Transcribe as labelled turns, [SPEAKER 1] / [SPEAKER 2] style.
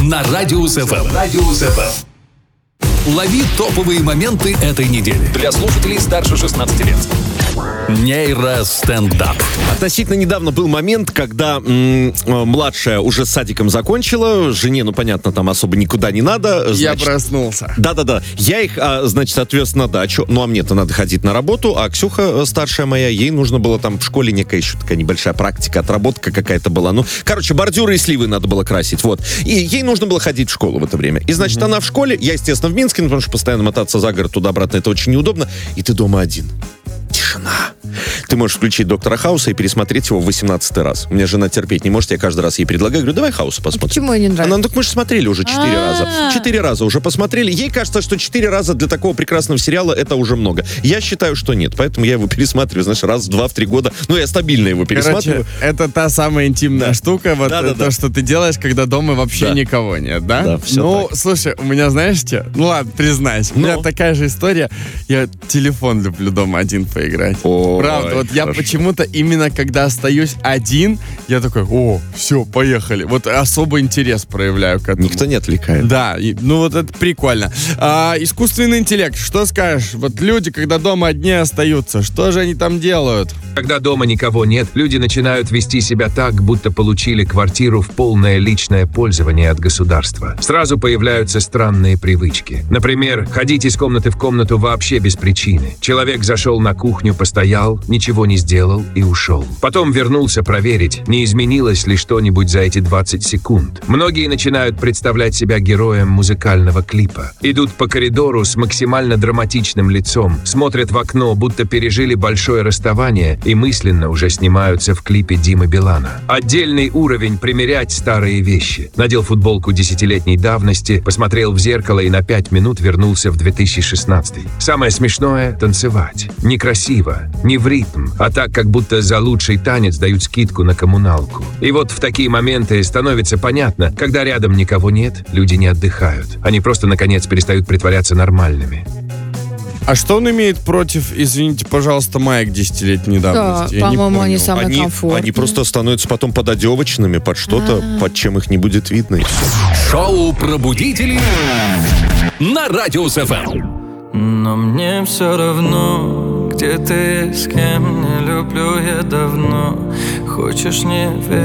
[SPEAKER 1] на Радиус ФМ. Лови топовые моменты этой недели. Для слушателей старше 16 лет. Нейростендап.
[SPEAKER 2] Относительно недавно был момент, когда младшая уже с садиком закончила, жене, понятно, там особо никуда не надо.
[SPEAKER 3] Я проснулся.
[SPEAKER 2] Да-да-да. Я их, отвез на дачу. А мне-то надо ходить на работу, а Ксюха, старшая моя, ей нужно было там в школе некая еще такая небольшая практика, отработка какая-то была. Бордюры и сливы надо было красить, вот. И ей нужно было ходить в школу в это время. И, значит, она в школе, я, естественно, в Минске, потому что постоянно мотаться за город туда-обратно, это очень неудобно. И ты дома один. Тишина. Ты можешь включить «Доктора Хауса» и пересмотреть его в 18-й раз. У меня жена терпеть не может, я каждый раз ей предлагаю, говорю, давай «Хауса» посмотрим.
[SPEAKER 4] Почему ей не нравится?
[SPEAKER 2] Она, мы же смотрели уже 4 раза. 4 раза уже посмотрели. Ей кажется, что 4 раза для такого прекрасного сериала это уже много. Я считаю, что нет, поэтому я его пересматриваю, знаешь, раз в 2-3 года. Я стабильно его пересматриваю.
[SPEAKER 3] Короче, это та самая интимная штука, то, что ты делаешь, когда дома вообще никого нет, да?
[SPEAKER 2] Да, все так.
[SPEAKER 3] Слушай, у меня, знаешь, ладно, признайся, у меня такая же история. Я телефон люблю дома один поиграть. Правда, я почему-то именно когда остаюсь один, я такой, все, поехали. Особый интерес проявляю к этому.
[SPEAKER 2] Никто не отвлекает.
[SPEAKER 3] Да, это прикольно. Искусственный интеллект, что скажешь? Люди, когда дома одни остаются, что же они там делают?
[SPEAKER 5] Когда дома никого нет, люди начинают вести себя так, будто получили квартиру в полное личное пользование от государства. Сразу появляются странные привычки. Например, ходить из комнаты в комнату вообще без причины. Человек зашел на кухню, постоял, ничего не сделал и ушел. Потом вернулся проверить, не изменилось ли что-нибудь за эти 20 секунд. Многие начинают представлять себя героем музыкального клипа. Идут по коридору с максимально драматичным лицом, смотрят в окно, будто пережили большое расставание и мысленно уже снимаются в клипе Димы Билана. Отдельный уровень примерять старые вещи. Надел футболку 10-летней давности, посмотрел в зеркало и на 5 минут вернулся в 2016. Самое смешное – танцевать. Некрасиво, не в ритм, а так, как будто за лучший танец дают скидку на коммуналку. И в такие моменты становится понятно, когда рядом никого нет, люди не отдыхают. Они просто, наконец, перестают притворяться нормальными.
[SPEAKER 3] А что он имеет против, извините, пожалуйста, маек 10-летней давности?
[SPEAKER 4] Да, по-моему, они самые комфортные.
[SPEAKER 2] Они просто становятся потом пододевочными под что-то, под чем их не будет видно.
[SPEAKER 1] Шоу «Пробудители» на Радиус ФМ.
[SPEAKER 6] Но мне все равно, где ты, с кем, не люблю я давно. Хочешь, не верь.